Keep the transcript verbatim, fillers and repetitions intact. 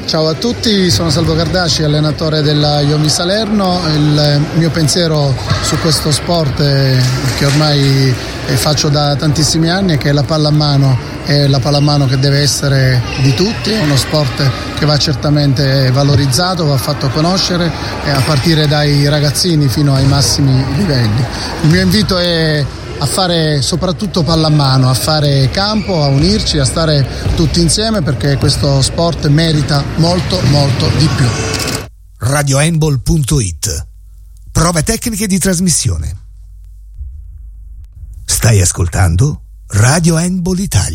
Ciao a tutti, sono Salvo Cardasci, allenatore della Iomi Salerno. Il mio pensiero su questo sport eh, che ormai eh, faccio da tantissimi anni è che la pallamano è la pallamano che deve essere di tutti, è uno sport che va certamente valorizzato, va fatto conoscere eh, a partire dai ragazzini fino ai massimi livelli. Il mio invito è a fare soprattutto pallamano, a fare campo, a unirci, a stare tutti insieme, perché questo sport merita molto molto di più. radio handball punto it. Prove tecniche di trasmissione. Stai ascoltando Radio Handball Italia.